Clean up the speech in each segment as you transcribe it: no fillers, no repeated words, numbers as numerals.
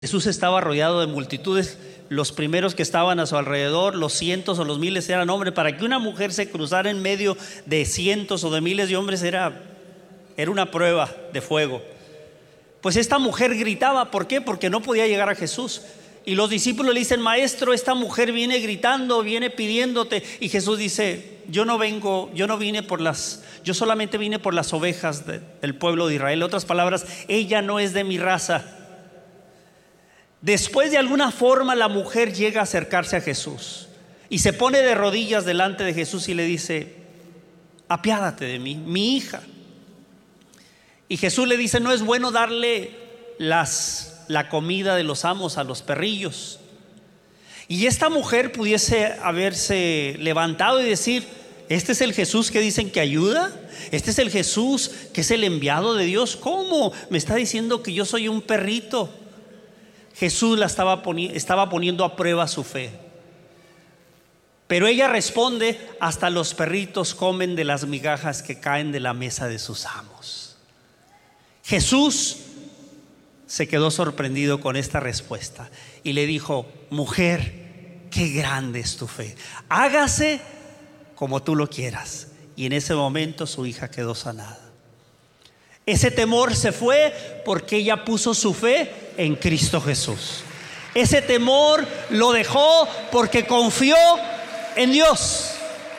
Jesús estaba rodeado de multitudes. Los primeros que estaban a su alrededor, los cientos o los miles, eran hombres. Para que una mujer se cruzara en medio de cientos o de miles de hombres era una prueba de fuego. Pues esta mujer gritaba. ¿Por qué? Porque no podía llegar a Jesús. Y los discípulos le dicen: Maestro, esta mujer viene gritando, viene pidiéndote. Y Jesús dice: yo solamente vine por las ovejas del pueblo de Israel. En otras palabras, ella no es de mi raza. Después, de alguna forma, la mujer llega a acercarse a Jesús y se pone de rodillas delante de Jesús y le dice: apiádate de mí, mi hija. Y Jesús le dice: no es bueno darle la comida de los amos a los perrillos. Y esta mujer pudiese haberse levantado y decir: este es el Jesús que dicen que ayuda, este es el Jesús que es el enviado de Dios. ¿Cómo me está diciendo que yo soy un perrito? Jesús estaba poniendo a prueba su fe. Pero ella responde: hasta los perritos comen de las migajas que caen de la mesa de sus amos. Jesús se quedó sorprendido con esta respuesta y le dijo: mujer, qué grande es tu fe, hágase como tú lo quieras. Y en ese momento su hija quedó sanada. Ese temor se fue porque ella puso su fe en Cristo Jesús. Ese temor lo dejó porque confió en Dios.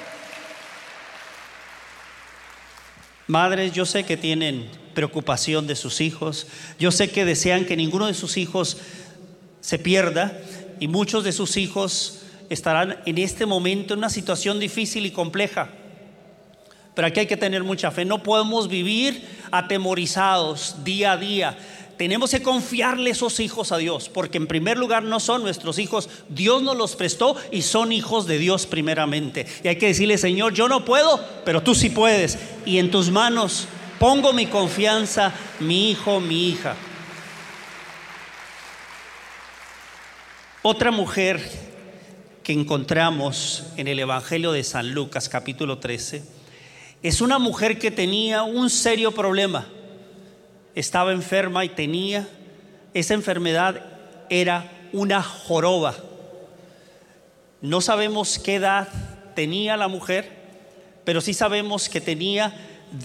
Madres, yo sé que tienen preocupación de sus hijos. Yo sé que desean que ninguno de sus hijos se pierda. Y muchos de sus hijos estarán en este momento en una situación difícil y compleja. Pero aquí hay que tener mucha fe. No podemos vivir atemorizados día a día. Tenemos que confiarle esos hijos a Dios, porque en primer lugar no son nuestros hijos. Dios nos los prestó y son hijos de Dios primeramente. Y hay que decirle: Señor, yo no puedo, pero tú sí puedes. Y en tus manos pongo mi confianza, mi hijo, mi hija. Otra mujer que encontramos en el Evangelio de San Lucas, capítulo 13, es una mujer que tenía un serio problema. Estaba enferma y tenía esa enfermedad, era una joroba. No sabemos qué edad tenía la mujer, pero sí sabemos que tenía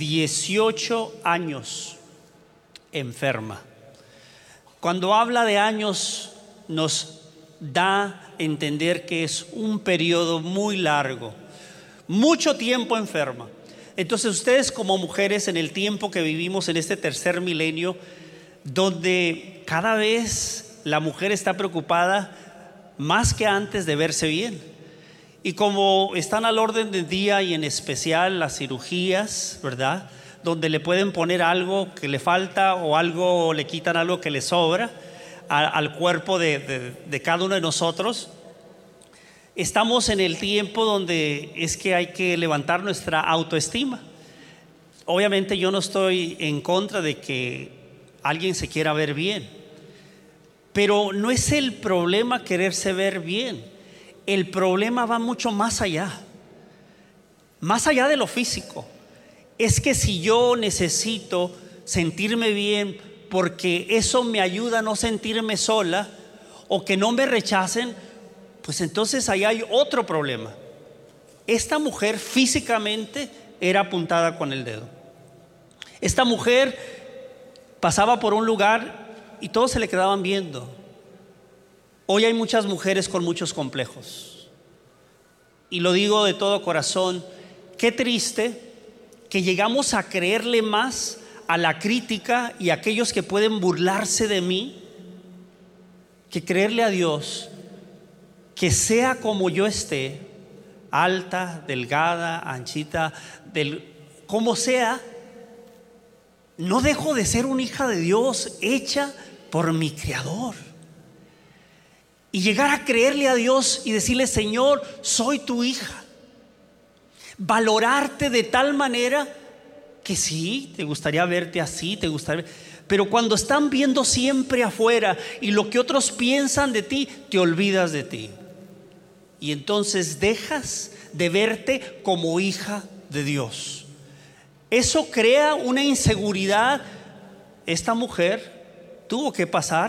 18 años enferma. Cuando habla de años, nos da a entender que es un periodo muy largo, mucho tiempo enferma. Entonces ustedes, como mujeres, en el tiempo que vivimos en este tercer milenio, donde cada vez la mujer está preocupada más que antes de verse bien, y como están al orden del día, y en especial las cirugías, ¿verdad?, donde le pueden poner algo que le falta o le quitan algo que le sobra al cuerpo de cada uno de nosotros. Estamos en el tiempo donde es que hay que levantar nuestra autoestima. Obviamente yo no estoy en contra de que alguien se quiera ver bien, pero no es el problema quererse ver bien. El problema va mucho más allá de lo físico. Es que si yo necesito sentirme bien porque eso me ayuda a no sentirme sola o que no me rechacen, pues entonces ahí hay otro problema. Esta mujer físicamente era apuntada con el dedo. Esta mujer pasaba por un lugar y todos se le quedaban viendo. Hoy hay muchas mujeres con muchos complejos. Y lo digo de todo corazón, qué triste que llegamos a creerle más a la crítica y a aquellos que pueden burlarse de mí, que creerle a Dios. Que sea como yo esté, alta, delgada, anchita, como sea, no dejo de ser una hija de Dios hecha por mi Creador. Y llegar a creerle a Dios y decirle: Señor, soy tu hija. Valorarte de tal manera que sí, te gustaría verte así, pero cuando están viendo siempre afuera y lo que otros piensan de ti, te olvidas de ti. Y entonces dejas de verte como hija de Dios. Eso crea una inseguridad. Esta mujer tuvo que pasar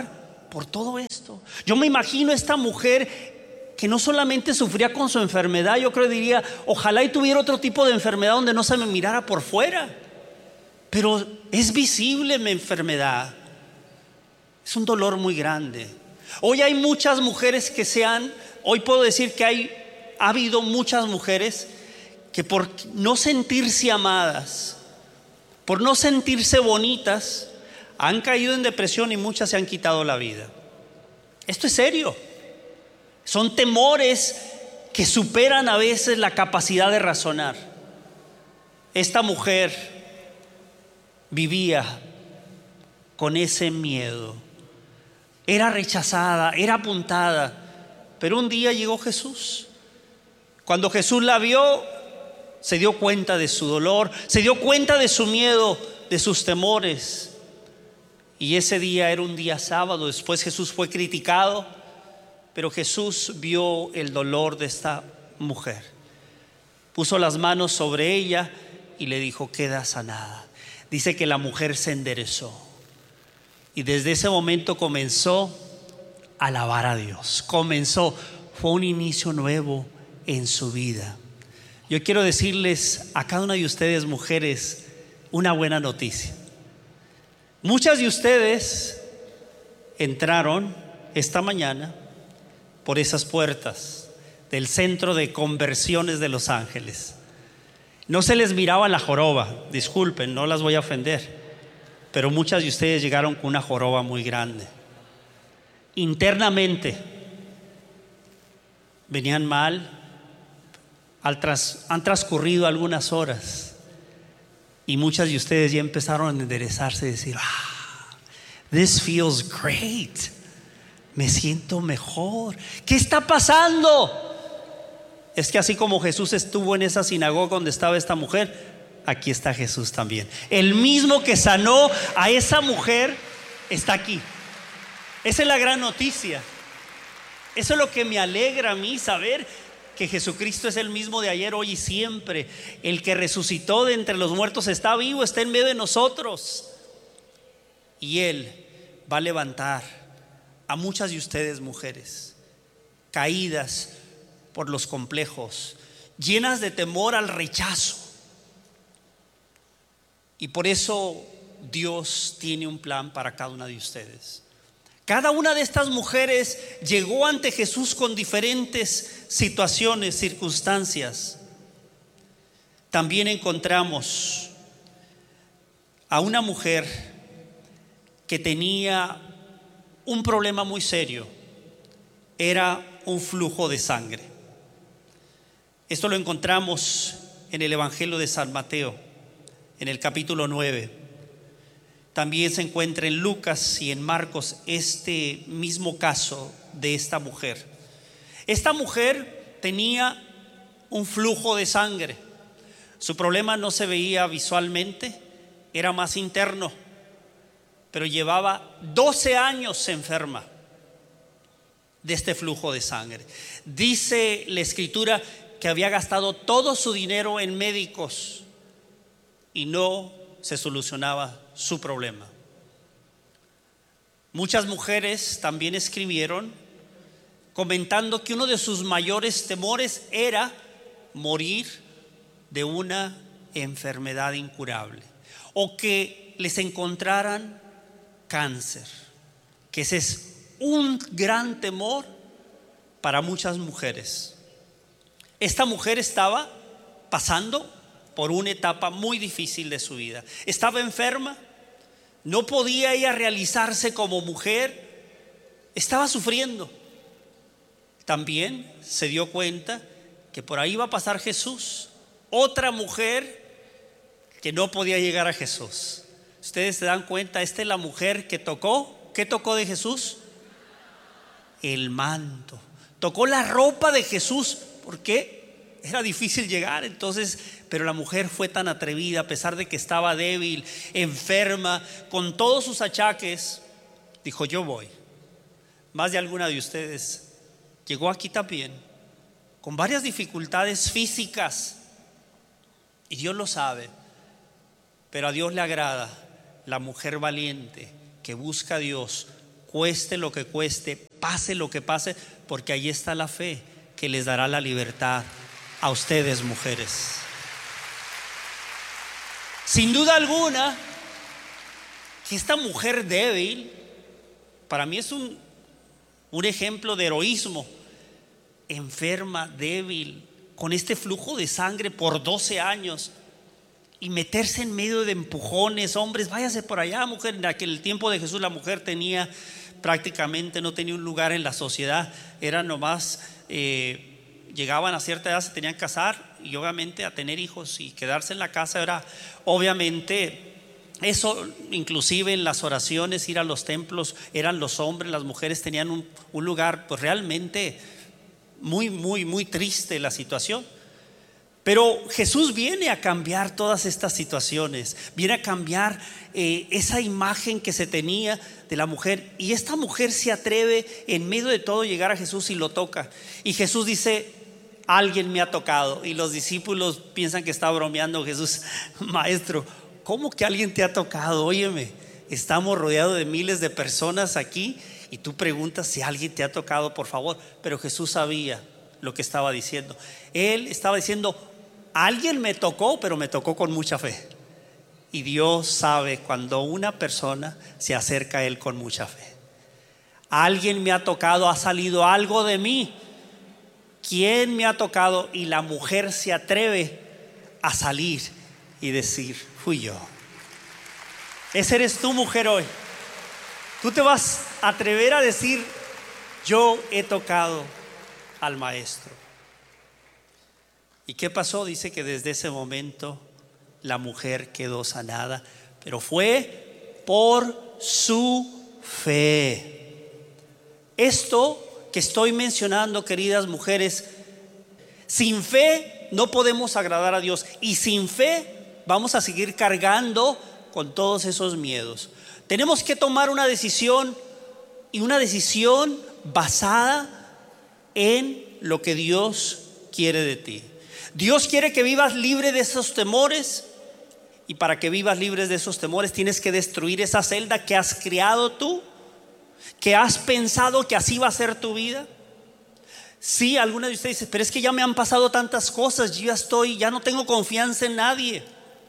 por todo esto. Yo me imagino esta mujer que no solamente sufría con su enfermedad, yo creo que diría, ojalá y tuviera otro tipo de enfermedad donde no se me mirara por fuera, pero es visible mi enfermedad. Es un dolor muy grande. Hoy hay muchas mujeres hoy puedo decir que ha habido muchas mujeres que por no sentirse amadas, por no sentirse bonitas, han caído en depresión y muchas se han quitado la vida. Esto es serio. Son temores que superan a veces la capacidad de razonar. Esta mujer vivía con ese miedo. Era rechazada, era apuntada, pero un día llegó Jesús. Cuando Jesús la vio, se dio cuenta de su dolor, se dio cuenta de su miedo, de sus temores. Y ese día era un día sábado. Después Jesús fue criticado, pero Jesús vio el dolor de esta mujer. Puso las manos sobre ella y le dijo: queda sanada. Dice que la mujer se enderezó. Y desde ese momento comenzó a alabar a Dios. Fue un inicio nuevo en su vida. Yo quiero decirles a cada una de ustedes, mujeres, una buena noticia. Muchas de ustedes entraron esta mañana por esas puertas del Centro de Conversiones de Los Ángeles. No se les miraba la joroba, disculpen, no las voy a ofender, pero muchas de ustedes llegaron con una joroba muy grande. Internamente venían mal, han transcurrido algunas horas y muchas de ustedes ya empezaron a enderezarse y decir: this feels great, me siento mejor. ¿Qué está pasando? Es que así como Jesús estuvo en esa sinagoga donde estaba esta mujer, aquí está Jesús también. El mismo que sanó a esa mujer está aquí. Esa es la gran noticia. Eso es lo que me alegra a mí, saber que Jesucristo es el mismo de ayer, hoy y siempre. El que resucitó de entre los muertos está vivo, está en medio de nosotros. Y Él va a levantar a muchas de ustedes, mujeres, caídas por los complejos, llenas de temor al rechazo. Y por eso Dios tiene un plan para cada una de ustedes. Cada una de estas mujeres llegó ante Jesús con diferentes situaciones, circunstancias. También encontramos a una mujer que tenía un problema muy serio. Era un flujo de sangre. Esto lo encontramos en el Evangelio de San Mateo, en el capítulo 9. También se encuentra en Lucas y en Marcos este mismo caso de esta mujer. Esta mujer tenía un flujo de sangre. Su problema no se veía visualmente, era más interno, pero llevaba 12 años enferma de este flujo de sangre. Dice la Escritura que había gastado todo su dinero en médicos y no se solucionaba su problema. Muchas mujeres también escribieron comentando que uno de sus mayores temores era morir de una enfermedad incurable o que les encontraran cáncer, que ese es un gran temor para muchas mujeres. Esta mujer estaba pasando por una etapa muy difícil de su vida. Estaba enferma, no podía ella realizarse como mujer, estaba sufriendo. También se dio cuenta que por ahí iba a pasar Jesús, otra mujer que no podía llegar a Jesús. Ustedes se dan cuenta, esta es la mujer que tocó. ¿Qué tocó de Jesús? El manto. Tocó la ropa de Jesús. ¿Por qué? Era difícil llegar, entonces, pero la mujer fue tan atrevida, a pesar de que estaba débil, enferma, con todos sus achaques, dijo: yo voy. Más de alguna de ustedes llegó aquí también con varias dificultades físicas, y Dios lo sabe, pero a Dios le agrada la mujer valiente que busca a Dios cueste lo que cueste, pase lo que pase, porque ahí está la fe que les dará la libertad a ustedes, mujeres. Sin duda alguna, que esta mujer débil, para mí es un ejemplo de heroísmo. Enferma, débil, con este flujo de sangre por 12 años, y meterse en medio de empujones. Hombres, váyase por allá, mujer. En aquel tiempo de Jesús la mujer tenía prácticamente, no tenía un lugar en la sociedad. Era nomás, llegaban a cierta edad, se tenían que casar y obviamente a tener hijos, y quedarse en la casa era obviamente eso. Inclusive en las oraciones, ir a los templos, eran los hombres. Las mujeres tenían un lugar, pues realmente muy, muy, muy triste la situación. Pero Jesús viene a cambiar todas estas situaciones, viene a cambiar esa imagen que se tenía de la mujer. Y esta mujer se atreve en medio de todo llegar a Jesús y lo toca. Y Jesús dice: alguien me ha tocado. Y los discípulos piensan que está bromeando Jesús. Maestro, ¿cómo que alguien te ha tocado? Óyeme, estamos rodeados de miles de personas aquí y tú preguntas si alguien te ha tocado, por favor. Pero Jesús sabía lo que estaba diciendo. Él estaba diciendo: alguien me tocó, pero me tocó con mucha fe. Y Dios sabe cuando una persona se acerca a Él con mucha fe. Alguien me ha tocado, ha salido algo de mí. ¿Quién me ha tocado? Y la mujer se atreve a salir y decir: fui yo. Ese eres tú, mujer, hoy. Tú te vas a atrever a decir: yo he tocado al Maestro. ¿Y qué pasó? Dice que desde ese momento la mujer quedó sanada, pero fue por su fe. Esto que estoy mencionando, queridas mujeres, sin fe no podemos agradar a Dios, y sin fe vamos a seguir cargando con todos esos miedos. Tenemos que tomar una decisión, y una decisión basada en lo que Dios quiere de ti. Dios quiere que vivas libre de esos temores, y para que vivas libres de esos temores tienes que destruir esa celda que has creado tú, que has pensado que así va a ser tu vida. Sí, alguna de ustedes dice: pero es que ya me han pasado tantas cosas, yo ya no tengo confianza en nadie.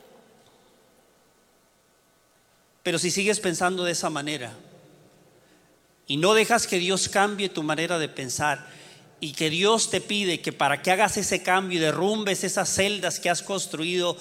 Pero si sigues pensando de esa manera y no dejas que Dios cambie tu manera de pensar, y que Dios te pide que para que hagas ese cambio y derrumbes esas celdas que has construido,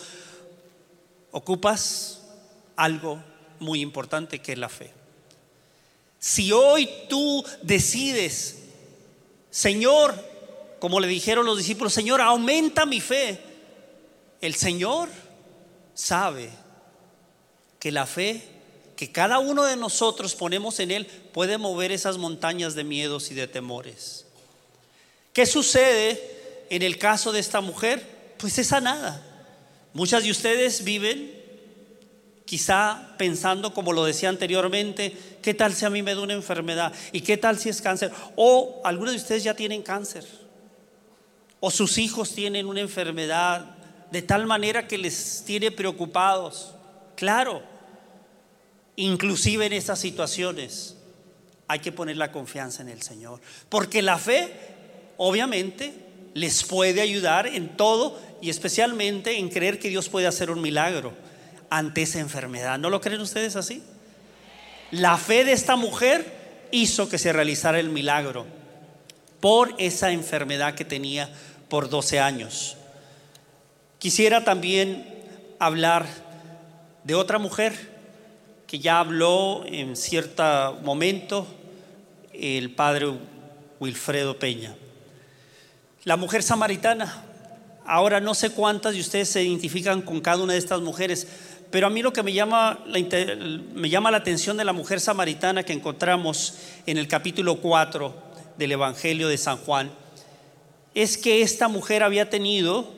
ocupas algo muy importante, que es la fe. Si hoy tú decides: Señor, como le dijeron los discípulos, Señor, aumenta mi fe, el Señor sabe que la fe que cada uno de nosotros ponemos en Él puede mover esas montañas de miedos y de temores. ¿Qué sucede en el caso de esta mujer? Pues es sanada. Muchas de ustedes viven quizá pensando, como lo decía anteriormente: ¿qué tal si a mí me da una enfermedad? ¿Y qué tal si es cáncer? O algunos de ustedes ya tienen cáncer, o sus hijos tienen una enfermedad de tal manera que les tiene preocupados. Claro, inclusive en esas situaciones hay que poner la confianza en el Señor, porque la fe obviamente les puede ayudar en todo, y especialmente en creer que Dios puede hacer un milagro ante esa enfermedad. ¿No lo creen ustedes así? La fe de esta mujer hizo que se realizara el milagro por esa enfermedad que tenía por 12 años. Quisiera también hablar de otra mujer que ya habló en cierto momento el padre Wilfredo Peña. La mujer samaritana. Ahora no sé cuántas de ustedes se identifican con cada una de estas mujeres, pero a mí lo que me llama la atención de la mujer samaritana que encontramos en el capítulo 4 del Evangelio de San Juan es que esta mujer había tenido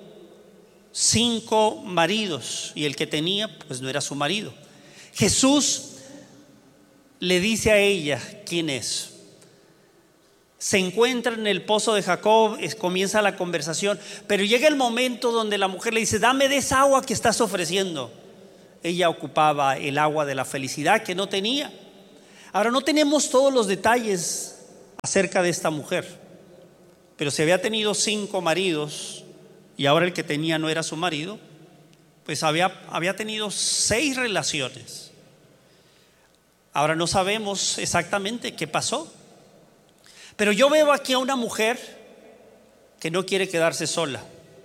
5 maridos, y el que tenía pues no era su marido. Jesús le dice a ella quién es. Se encuentra en el pozo de Jacob, comienza la conversación, pero llega el momento donde la mujer le dice: dame de esa agua que estás ofreciendo. Ella ocupaba el agua de la felicidad que no tenía. Ahora, no tenemos todos los detalles acerca de esta mujer, pero si había tenido 5 maridos y ahora el que tenía no era su marido, pues había tenido 6 relaciones. Ahora no sabemos exactamente qué pasó, pero yo veo aquí a una mujer que no quiere quedarse sola.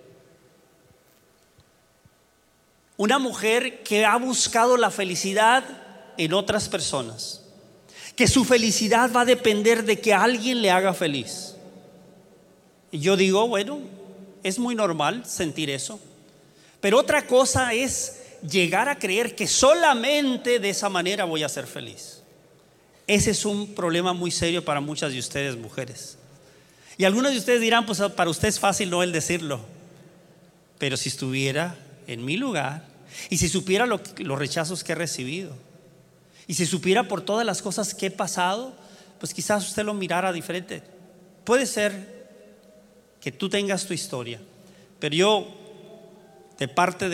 Una mujer que ha buscado la felicidad en otras personas, que su felicidad va a depender de que alguien le haga feliz. Y yo digo, bueno, es muy normal sentir eso, pero otra cosa es llegar a creer que solamente de esa manera voy a ser feliz. Ese es un problema muy serio para muchas de ustedes, mujeres. Y algunos de ustedes dirán, pues para usted es fácil no el decirlo, pero si estuviera en mi lugar y si supiera los rechazos que he recibido y si supiera por todas las cosas que he pasado, pues quizás usted lo mirara diferente. Puede ser que tú tengas tu historia, pero yo, de parte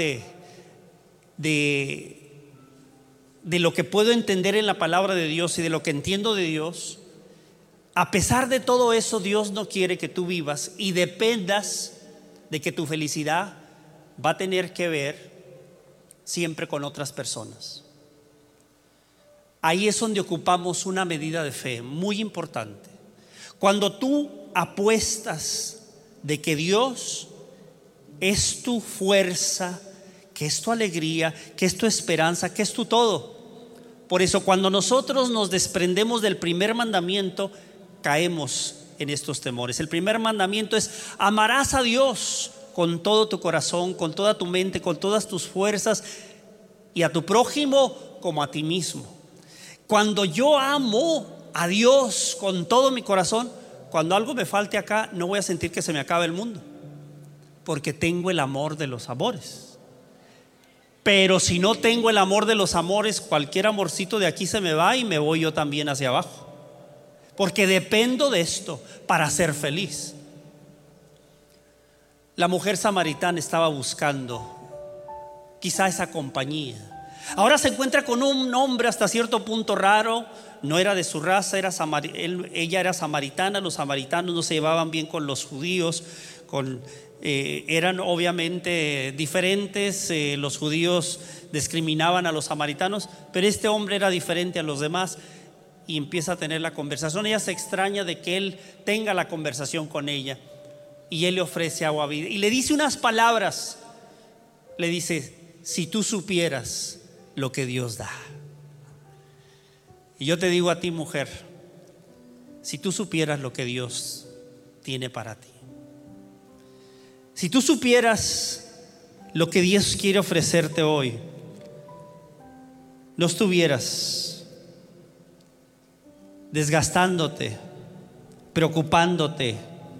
de lo que puedo entender en la palabra de Dios y de lo que entiendo de Dios, a pesar de todo eso, Dios no quiere que tú vivas y dependas de que tu felicidad va a tener que ver siempre con otras personas. Ahí es donde ocupamos una medida de fe muy importante. Cuando tú apuestas de que Dios es tu fuerza, que es tu alegría, que es tu esperanza, que es tu todo. Por eso cuando nosotros nos desprendemos del primer mandamiento, caemos en estos temores. El primer mandamiento es: amarás a Dios con todo tu corazón, con toda tu mente, con todas tus fuerzas, y a tu prójimo como a ti mismo. Cuando yo amo a Dios con todo mi corazón, cuando algo me falte acá, no voy a sentir que se me acabe el mundo, porque tengo el amor de los amores. Pero si no tengo el amor de los amores, cualquier amorcito de aquí se me va y me voy yo también hacia abajo, porque dependo de esto para ser feliz. La mujer samaritana estaba buscando quizá esa compañía. Ahora se encuentra con un hombre hasta cierto punto raro. No era de su raza, ella era samaritana. Los samaritanos no se llevaban bien con los judíos, eran obviamente diferentes. Los judíos discriminaban a los samaritanos, pero este hombre era diferente a los demás y empieza a tener la conversación. Ella se extraña de que él tenga la conversación con ella y él le ofrece agua vida y le dice unas palabras. Le dice: si tú supieras lo que Dios da. Y yo te digo a ti, mujer, si tú supieras lo que Dios tiene para ti, si tú supieras lo que Dios quiere ofrecerte hoy, no estuvieras desgastándote, preocupándote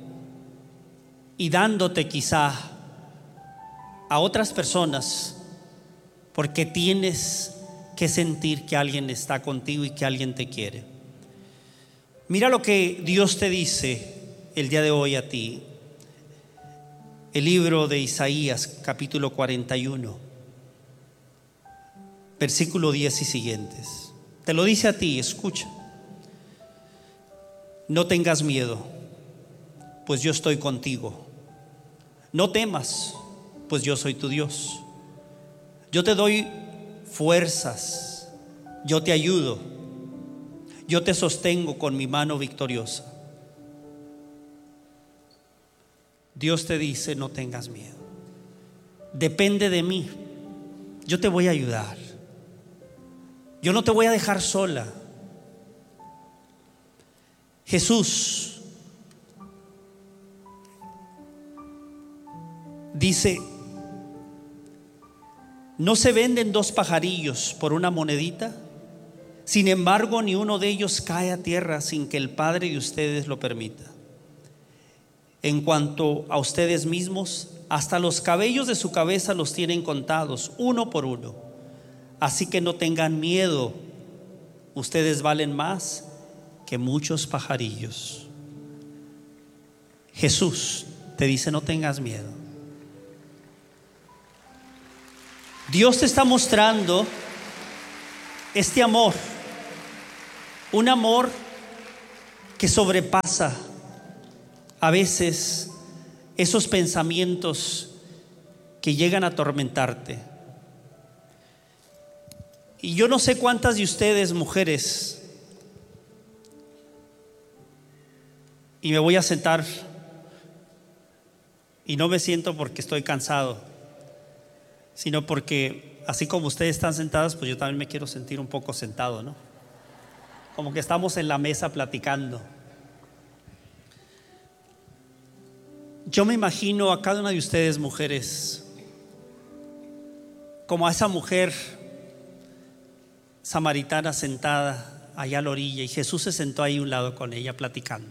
y dándote quizá a otras personas, porque tienes que sentir que alguien está contigo y que alguien te quiere. Mira lo que Dios te dice el día de hoy a ti. El libro de Isaías, capítulo 41, versículo 10 y siguientes. Te lo dice a ti, escucha. No tengas miedo, pues yo estoy contigo. No temas, pues yo soy tu Dios. Yo te doy fuerzas, yo te ayudo, yo te sostengo con mi mano victoriosa. Dios te dice: no tengas miedo, depende de mí, yo te voy a ayudar, yo no te voy a dejar sola. Jesús dice: ¿no se venden 2 pajarillos por una monedita? Sin embargo, ni uno de ellos cae a tierra sin que el Padre de ustedes lo permita. En cuanto a ustedes mismos, hasta los cabellos de su cabeza los tienen contados, uno por uno. Así que no tengan miedo, ustedes valen más que muchos pajarillos. Jesús te dice: no tengas miedo. Dios te está mostrando este amor Un amor que sobrepasa a veces esos pensamientos que llegan a atormentarte. Y yo no sé cuántas de ustedes, mujeres, y me voy a sentar, y no me siento porque estoy cansado, sino porque así como ustedes están sentadas, pues yo también me quiero sentir un poco sentado, ¿no? Como que estamos en la mesa platicando. Yo me imagino a cada una de ustedes, mujeres, como a esa mujer samaritana sentada allá a la orilla, y Jesús se sentó ahí a un lado con ella platicando.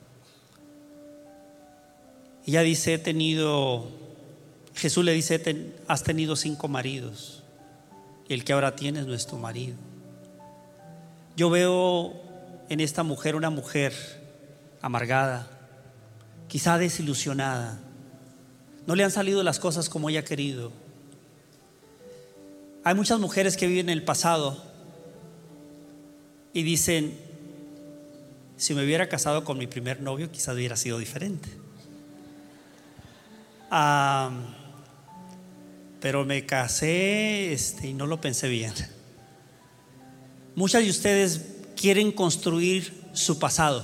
Ella dice, Jesús le dice, has tenido 5 maridos y el que ahora tienes no es tu marido. Yo veo en esta mujer una mujer amargada, quizá desilusionada. No le han salido las cosas como ella ha querido. Hay muchas mujeres que viven en el pasado y dicen, si me hubiera casado con mi primer novio, quizás hubiera sido diferente. Pero me casé y no lo pensé bien. Muchas de ustedes quieren construir su pasado.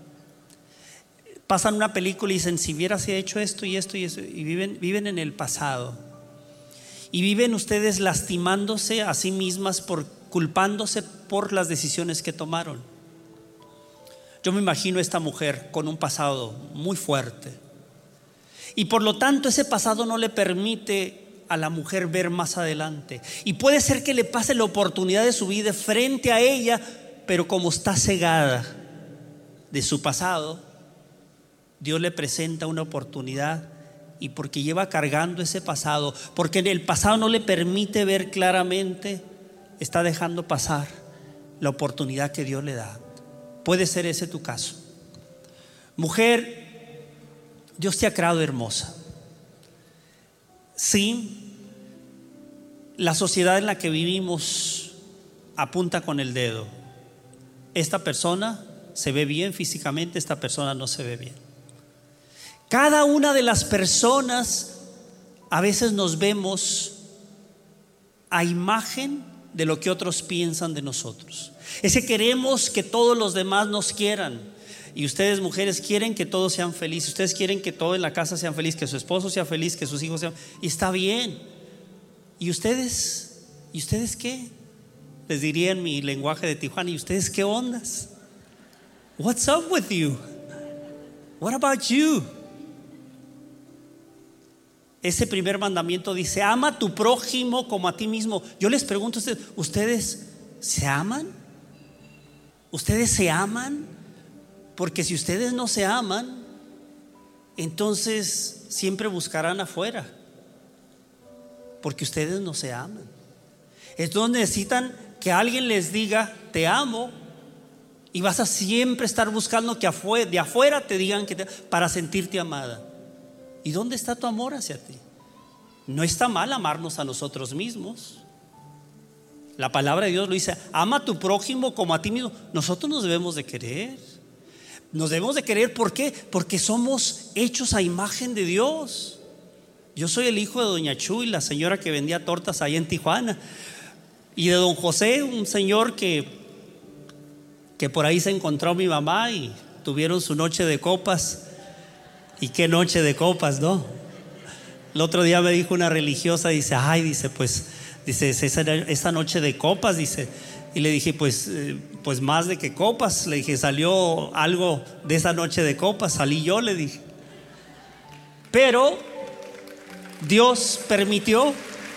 Pasan una película y dicen, si hubieras hecho esto y esto y eso, y viven en el pasado. Y viven ustedes lastimándose a sí mismas, culpándose por las decisiones que tomaron. Yo me imagino a esta mujer con un pasado muy fuerte, y por lo tanto ese pasado no le permite a la mujer ver más adelante, y puede ser que le pase la oportunidad de su vida frente a ella, pero como está cegada de su pasado, Dios le presenta una oportunidad, y porque lleva cargando ese pasado, porque el pasado no le permite ver claramente, está dejando pasar la oportunidad que Dios le da. Puede ser ese tu caso. Mujer, Dios te ha creado hermosa. Sí, la sociedad en la que vivimos apunta con el dedo. Esta persona se ve bien físicamente, esta persona no se ve bien. Cada una de las personas a veces nos vemos a imagen de lo que otros piensan de nosotros. Es que queremos que todos los demás nos quieran. Y ustedes, mujeres, quieren que todos sean felices. Ustedes quieren que todos en la casa sean felices, que su esposo sea feliz, que sus hijos sean. Y está bien. ¿Y ustedes qué? Les diría en mi lenguaje de Tijuana, ¿y ustedes qué ondas? What's up with you? What about you? Ese primer mandamiento dice, ama a tu prójimo como a ti mismo. Yo les pregunto a ustedes, ¿ustedes se aman? ¿Ustedes se aman? Porque si ustedes no se aman, entonces siempre buscarán afuera, porque ustedes no se aman. Entonces necesitan que alguien les diga, te amo, y vas a siempre estar buscando que de afuera te digan para sentirte amada. ¿Y dónde está tu amor hacia ti? No está mal amarnos a nosotros mismos. La palabra de Dios lo dice, ama a tu prójimo como a ti mismo. Nosotros nos debemos de querer. Nos debemos de querer, ¿por qué? Porque somos hechos a imagen de Dios. Yo soy el hijo de doña Chuy, la señora que vendía tortas allá en Tijuana, y de don José, un señor que por ahí se encontró mi mamá y tuvieron su noche de copas. Y qué noche de copas, ¿no? El otro día me dijo una religiosa, dice, esa noche de copas, dice. Y le dije, pues más de que copas. Le dije, salió algo de esa noche de copas, salí yo, le dije. Pero Dios permitió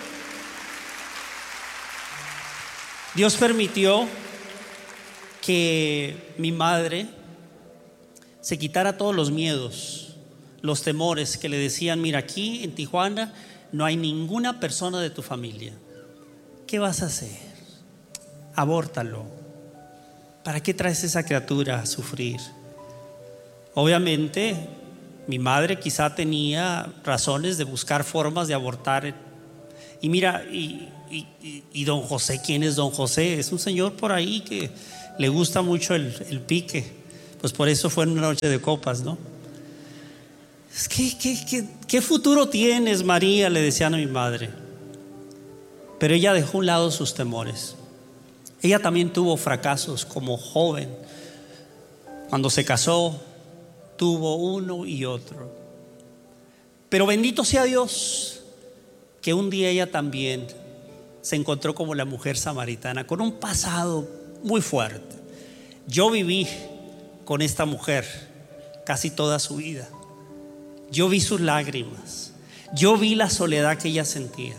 que mi madre se quitara todos los miedos, los temores que le decían, mira, aquí en Tijuana no hay ninguna persona de tu familia. ¿Qué vas a hacer? Abórtalo. ¿Para qué traes esa criatura a sufrir? Obviamente mi madre quizá tenía razones de buscar formas de abortar. Y mira, y don José, ¿quién es don José? Es un señor por ahí que le gusta mucho el pique, pues por eso fue en una noche de copas, ¿no? ¿Qué futuro tienes, María?, le decían a mi madre. Pero ella dejó a un lado sus temores. Ella también tuvo fracasos como joven. Cuando se casó, tuvo uno y otro. Pero bendito sea Dios, que un día ella también se encontró como la mujer samaritana, con un pasado muy fuerte. Yo viví con esta mujer casi toda su vida. Yo vi sus lágrimas, yo vi la soledad que ella sentía.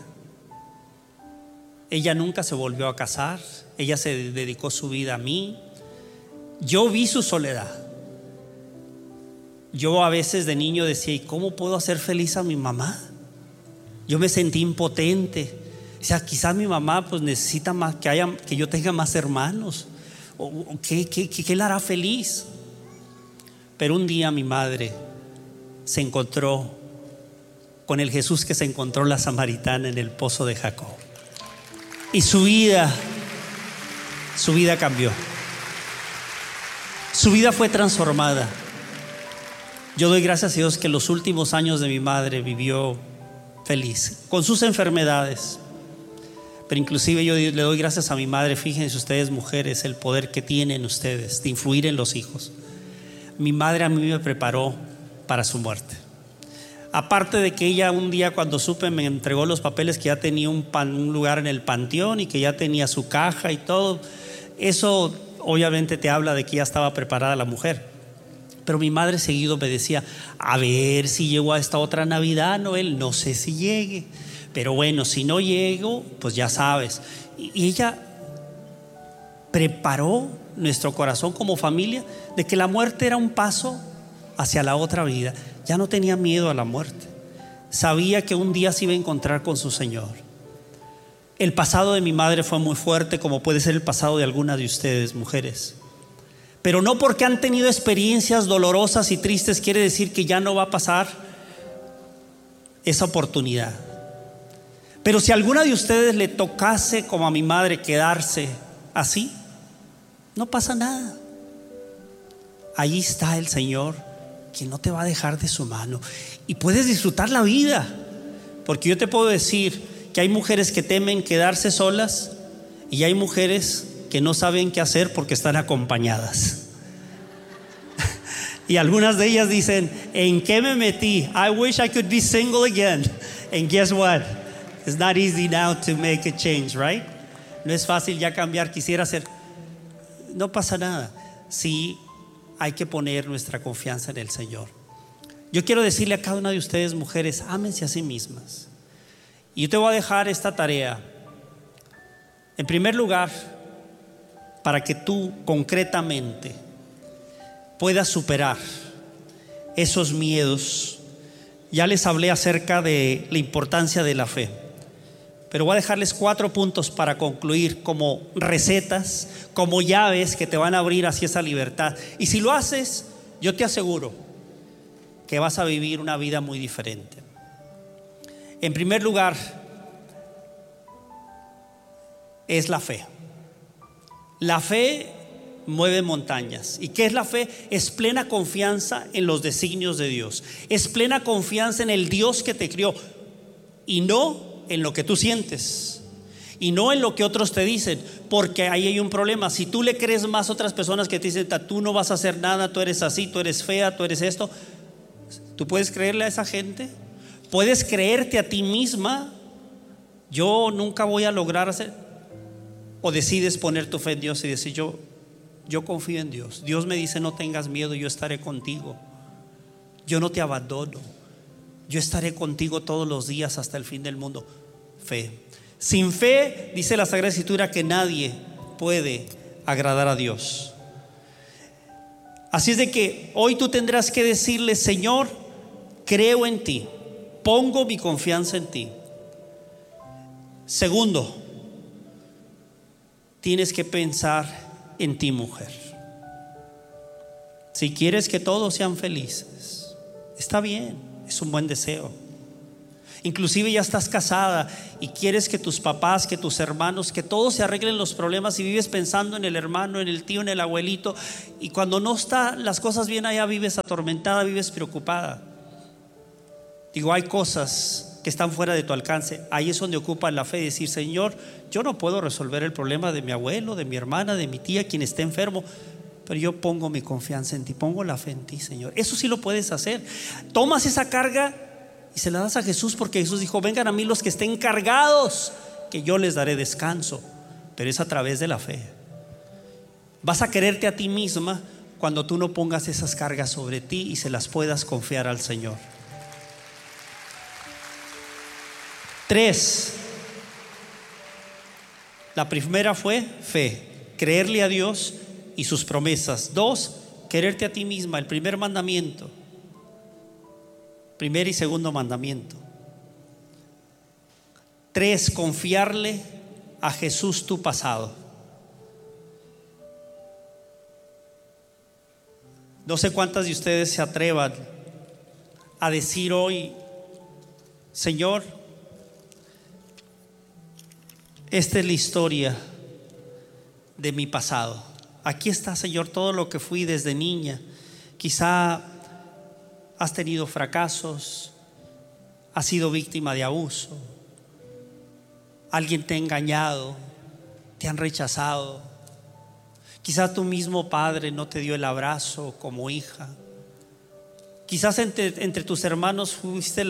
Ella nunca se volvió a casar, ella se dedicó su vida a mí. Yo vi su soledad. Yo a veces de niño decía: ¿y cómo puedo hacer feliz a mi mamá? Yo me sentí impotente. O sea, quizás mi mamá pues necesita más, que yo tenga más hermanos, o ¿qué la hará feliz? Pero un día mi madre se encontró con el Jesús que se encontró la samaritana en el pozo de Jacob, y su vida cambió. Su vida fue transformada. Yo doy gracias a Dios que los últimos años de mi madre vivió feliz, con sus enfermedades. Pero inclusive yo le doy gracias a mi madre. Fíjense ustedes, mujeres, el poder que tienen ustedes de influir en los hijos. Mi madre a mí me preparó para su muerte. Aparte de que ella un día, cuando supe, me entregó los papeles que ya tenía un lugar en el panteón y que ya tenía su caja y todo. Eso obviamente te habla de que ya estaba preparada la mujer. Pero mi madre seguido me decía: a ver si llego a esta otra Navidad, Noel, no sé si llegue, pero bueno, si no llego, pues ya sabes. Y ella preparó nuestro corazón como familia de que la muerte era un paso hacia la otra vida. Ya no tenía miedo a la muerte. Sabía que un día se iba a encontrar con su Señor. El pasado de mi madre fue muy fuerte, como puede ser el pasado de algunas de ustedes, mujeres. Pero no porque han tenido experiencias dolorosas y tristes quiere decir que ya no va a pasar esa oportunidad. Pero si a alguna de ustedes le tocase, como a mi madre, quedarse así, no pasa nada. Ahí está el Señor, que no te va a dejar de su mano, y puedes disfrutar la vida. Porque yo te puedo decir que hay mujeres que temen quedarse solas, y hay mujeres que no saben qué hacer porque están acompañadas. Y algunas de ellas dicen: ¿en qué me metí? I wish I could be single again. And guess what? It's not easy now to make a change, right? No es fácil ya cambiar. Quisiera hacer. No pasa nada. Sí, hay que poner nuestra confianza en el Señor. Yo quiero decirle a cada una de ustedes, mujeres: ámense a sí mismas. Y yo te voy a dejar esta tarea. En primer lugar, para que tú concretamente puedas superar esos miedos. Ya les hablé acerca de la importancia de la fe, pero voy a dejarles 4 puntos para concluir, como recetas, como llaves que te van a abrir hacia esa libertad. Y si lo haces, yo te aseguro que vas a vivir una vida muy diferente. En primer lugar, es la fe. La fe mueve montañas. ¿Y qué es la fe? Es plena confianza en los designios de Dios. Es plena confianza en el Dios que te crió, y no en lo que tú sientes, y no en lo que otros te dicen. Porque ahí hay un problema. Si tú le crees más a otras personas que te dicen: tú no vas a hacer nada, tú eres así, tú eres fea, tú eres esto. ¿Tú puedes creerle a esa gente? ¿Puedes creerte a ti misma? Yo nunca voy a lograr hacer. O decides poner tu fe en Dios y decir: yo confío en Dios. Dios me dice: no tengas miedo, yo estaré contigo. Yo no te abandono. Yo estaré contigo todos los días hasta el fin del mundo. Fe. Sin fe, dice la Sagrada Escritura, que nadie puede agradar a Dios. Así es de que hoy tú tendrás que decirle: Señor, creo en ti, pongo mi confianza en ti. Segundo, tienes que pensar en ti, mujer. Si quieres que todos sean felices, está bien, es un buen deseo. Inclusive ya estás casada y quieres que tus papás, que tus hermanos, que todos se arreglen los problemas, y vives pensando en el hermano, en el tío, en el abuelito, y cuando no están las cosas bien allá, vives atormentada, vives preocupada. Digo, hay cosas que están fuera de tu alcance. Ahí es donde ocupa la fe, decir: Señor, yo no puedo resolver el problema de mi abuelo, de mi hermana, de mi tía, quien esté enfermo, pero yo pongo mi confianza en ti, pongo la fe en ti, Señor. Eso sí lo puedes hacer. Tomas esa carga y se la das a Jesús, porque Jesús dijo: vengan a mí los que estén cargados, que yo les daré descanso. Pero es a través de la fe. Vas a quererte a ti misma cuando tú no pongas esas cargas sobre ti y se las puedas confiar al Señor. 3. La primera fue fe, creerle a Dios y sus promesas. 2, quererte a ti misma, el primer mandamiento, primer y segundo mandamiento. 3, confiarle a Jesús tu pasado. No sé cuántas de ustedes se atrevan a decir hoy: Señor, esta es la historia de mi pasado. Aquí está, Señor, todo lo que fui desde niña. Quizá has tenido fracasos, has sido víctima de abuso, alguien te ha engañado, te han rechazado. Quizás tu mismo padre no te dio el abrazo como hija. Quizás entre tus hermanos fuiste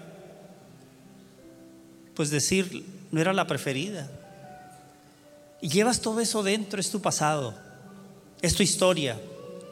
no era la preferida. Y llevas todo eso dentro, es tu pasado, es tu historia.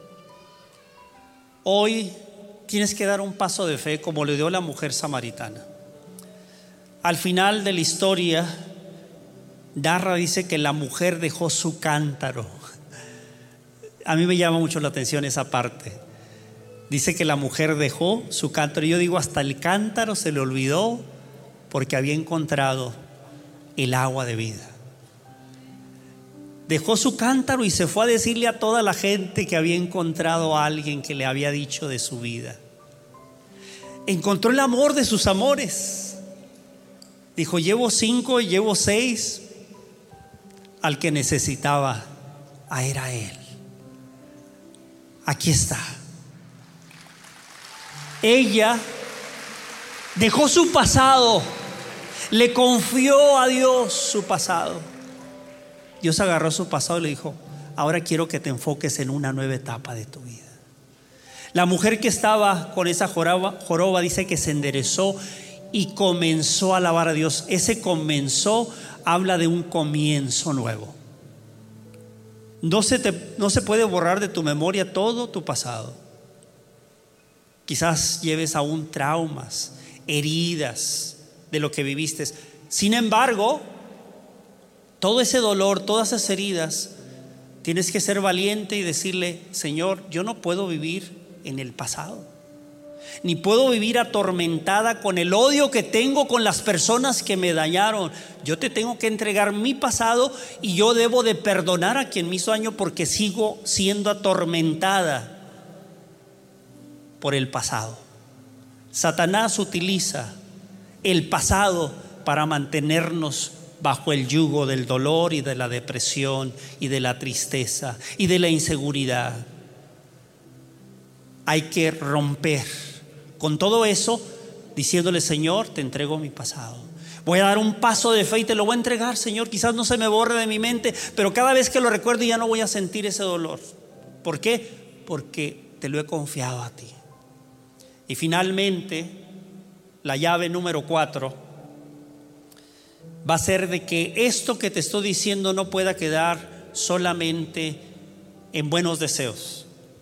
Hoy tienes que dar un paso de fe, como le dio la mujer samaritana. Al final de la historia narra, dice que la mujer dejó su cántaro. A mí me llama mucho la atención esa parte. Dice que la mujer dejó su cántaro. Y yo digo, hasta el cántaro se le olvidó, porque había encontrado el agua de vida. Dejó su cántaro y se fue a decirle a toda la gente que había encontrado a alguien que le había dicho de su vida. Encontró el amor de sus amores. Dijo: llevo 5, llevo 6. Al que necesitaba era él. Aquí está. Ella dejó su pasado, le confió a Dios su pasado. Dios agarró su pasado y le dijo: ahora quiero que te enfoques en una nueva etapa de tu vida. La mujer que estaba con esa joroba dice que se enderezó y comenzó a alabar a Dios. Ese comenzó habla de un comienzo nuevo. No se puede borrar de tu memoria todo tu pasado. Quizás lleves aún traumas, heridas de lo que viviste. Sin embargo, todo ese dolor, todas esas heridas, tienes que ser valiente y decirle: Señor, yo no puedo vivir en el pasado, ni puedo vivir atormentada con el odio que tengo con las personas que me dañaron. Yo te tengo que entregar mi pasado y yo debo de perdonar a quien me hizo daño, porque sigo siendo atormentada por el pasado. Satanás utiliza el pasado para mantenernos bajo el yugo del dolor y de la depresión y de la tristeza y de la inseguridad. Hay que romper con todo eso diciéndole: Señor, te entrego mi pasado. Voy a dar un paso de fe y te lo voy a entregar, Señor. Quizás no se me borre de mi mente, pero cada vez que lo recuerdo ya no voy a sentir ese dolor. ¿Por qué? Porque te lo he confiado a ti. Y finalmente, la llave número 4 va a ser de que esto que te estoy diciendo no pueda quedar solamente en buenos deseos.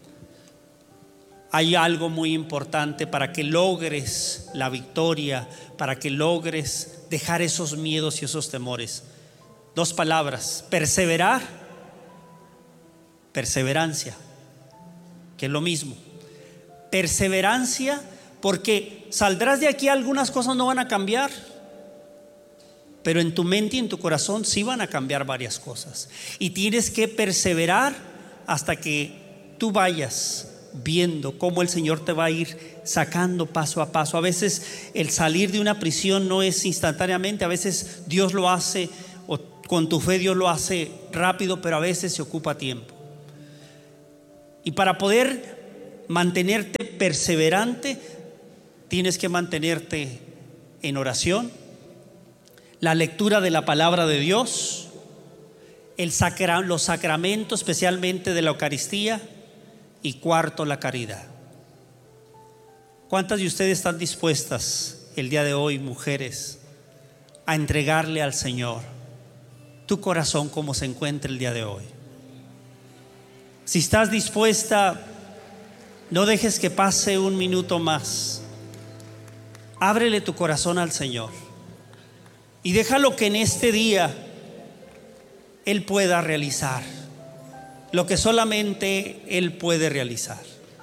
Hay algo muy importante para que logres la victoria, para que logres dejar esos miedos y esos temores. 2 palabras: perseverar, perseverancia, que es lo mismo. Perseverancia, porque saldrás de aquí, algunas cosas no van a cambiar, pero en tu mente y en tu corazón sí van a cambiar varias cosas. Y tienes que perseverar hasta que tú vayas viendo cómo el Señor te va a ir sacando paso a paso. A veces el salir de una prisión no es instantáneamente, a veces Dios lo hace, o con tu fe Dios lo hace rápido, pero a veces se ocupa tiempo. Y para poder mantenerte perseverante, tienes que mantenerte en oración, la lectura de la palabra de Dios, los sacramentos, especialmente de la Eucaristía, y cuarto, la caridad. ¿Cuántas de ustedes están dispuestas el día de hoy, mujeres, a entregarle al Señor tu corazón como se encuentra el día de hoy? Si estás dispuesta, no dejes que pase un minuto más. Ábrele tu corazón al Señor y déjalo que en este día Él pueda realizar lo que solamente Él puede realizar.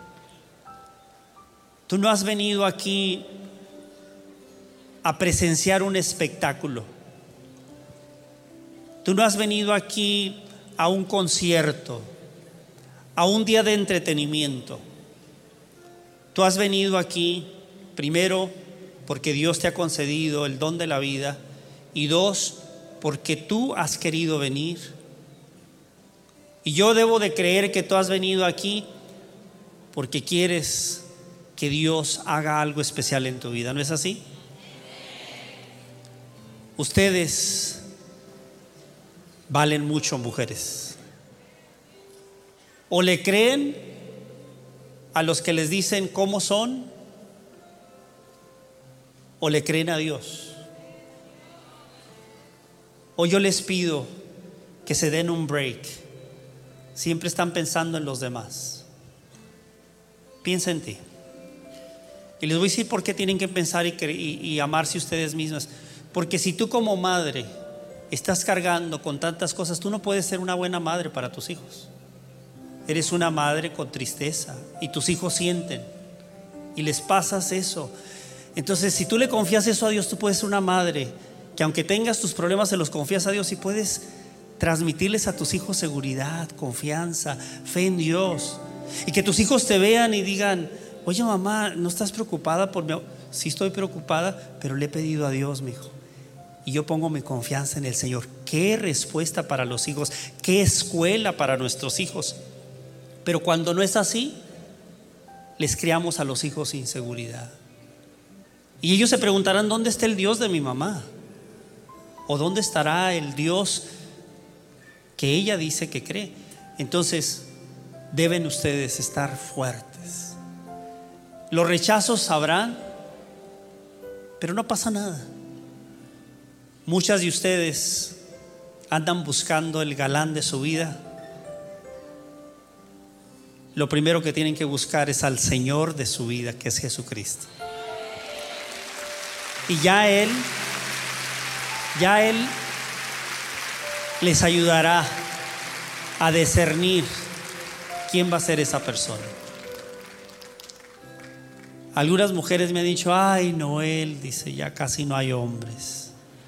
Tú no has venido aquí a presenciar un espectáculo. Tú no has venido aquí a un concierto, a un día de entretenimiento. Tú has venido aquí, primero, porque Dios te ha concedido el don de la vida, y dos, porque tú has querido venir. Y yo debo de creer que tú has venido aquí porque quieres que Dios haga algo especial en tu vida, ¿no es así? Ustedes valen mucho, mujeres. O le creen a los que les dicen cómo son, o le creen a Dios. O yo les pido que se den un break. Siempre están pensando en los demás. Piensa en ti. Y les voy a decir por qué tienen que pensar y amarse ustedes mismas. Porque si tú como madre estás cargando con tantas cosas, tú no puedes ser una buena madre para tus hijos. Eres una madre con tristeza y tus hijos sienten y les pasas eso. Entonces, si tú le confías eso a Dios, tú puedes ser una madre que, aunque tengas tus problemas, se los confías a Dios y puedes transmitirles a tus hijos seguridad, confianza, fe en Dios. Y que tus hijos te vean y digan: oye, mamá, ¿no estás preocupada por mí? Sí, estoy preocupada, pero le he pedido a Dios, mi hijo, y yo pongo mi confianza en el Señor. Qué respuesta para los hijos, qué escuela para nuestros hijos. Pero cuando no es así, les criamos a los hijos sin seguridad. Y ellos se preguntarán: ¿dónde está el Dios de mi mamá? ¿O dónde estará el Dios que ella dice que cree? Entonces deben ustedes estar fuertes. Los rechazos habrán, pero no pasa nada. Muchas de ustedes andan buscando el galán de su vida. Lo primero que tienen que buscar es al Señor de su vida, que es Jesucristo. Y ya Él les ayudará a discernir quién va a ser esa persona. Algunas mujeres me han dicho: ay, Noel, dice, ya casi no hay hombres.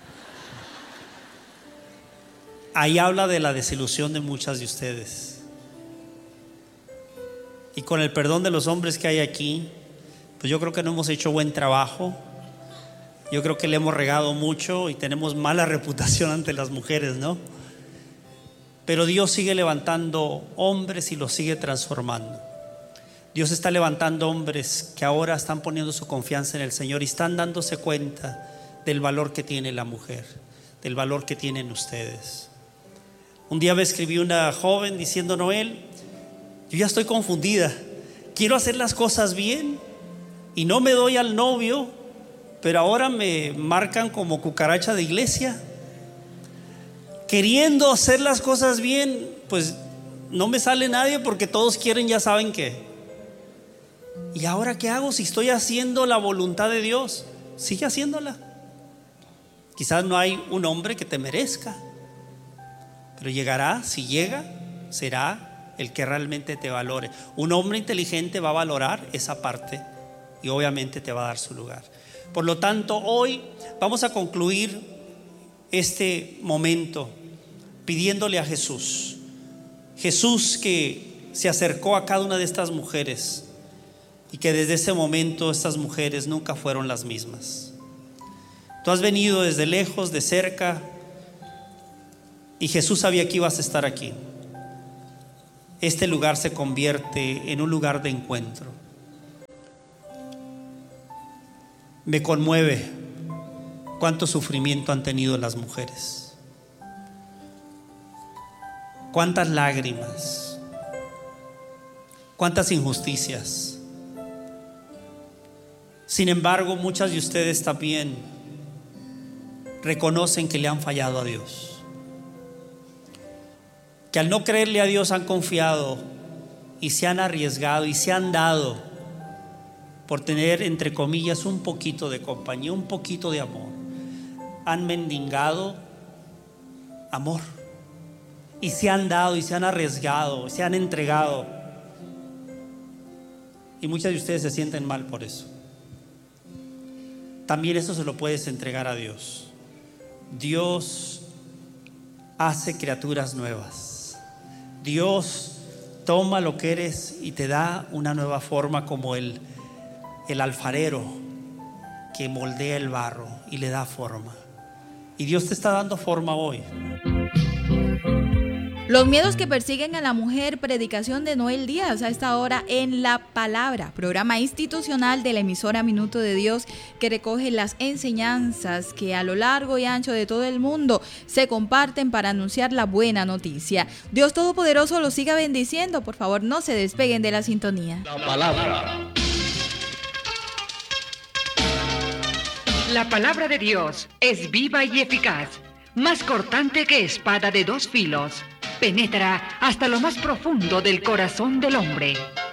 Ahí habla de la desilusión de muchas de ustedes. Y con el perdón de los hombres que hay aquí, pues yo creo que no hemos hecho buen trabajo. Yo creo que le hemos regado mucho y tenemos mala reputación ante las mujeres, ¿no? Pero Dios sigue levantando hombres y los sigue transformando. Dios está levantando hombres que ahora están poniendo su confianza en el Señor y están dándose cuenta del valor que tiene la mujer, del valor que tienen ustedes. Un día me escribió una joven diciendo: Noel, yo ya estoy confundida, quiero hacer las cosas bien y no me doy al novio, pero ahora me marcan como cucaracha de iglesia. Queriendo hacer las cosas bien, pues no me sale nadie porque todos quieren, ya saben qué. ¿Y ahora qué hago si estoy haciendo la voluntad de Dios? Sigue haciéndola. Quizás no hay un hombre que te merezca, pero llegará, si llega, será el que realmente te valore. Un hombre inteligente va a valorar esa parte y obviamente te va a dar su lugar. Por lo tanto, hoy vamos a concluir este momento pidiéndole a Jesús que se acercó a cada una de estas mujeres y que desde ese momento estas mujeres nunca fueron las mismas. Tú has venido desde lejos, de cerca, y Jesús sabía que ibas a estar aquí. Este lugar se convierte en un lugar de encuentro. Me conmueve cuánto sufrimiento han tenido las mujeres, cuántas lágrimas, cuántas injusticias. Sin embargo, muchas de ustedes también reconocen que le han fallado a Dios, que al no creerle a Dios han confiado y se han arriesgado y se han dado por tener, entre comillas, un poquito de compañía, un poquito de amor. Han mendigado amor y se han dado y se han arriesgado, se han entregado, y muchas de ustedes se sienten mal por eso. También eso se lo puedes entregar a Dios. Dios hace criaturas nuevas. Dios toma lo que eres y te da una nueva forma, como el alfarero que moldea el barro y le da forma. Y Dios te está dando forma hoy. Los miedos que persiguen a la mujer, predicación de Noel Díaz a esta hora en La Palabra, programa institucional de la emisora Minuto de Dios, que recoge las enseñanzas que a lo largo y ancho de todo el mundo se comparten para anunciar la buena noticia. Dios Todopoderoso los siga bendiciendo. Por favor, no se despeguen de la sintonía. La Palabra. La palabra de Dios es viva y eficaz, más cortante que espada de dos filos. Penetra hasta lo más profundo del corazón del hombre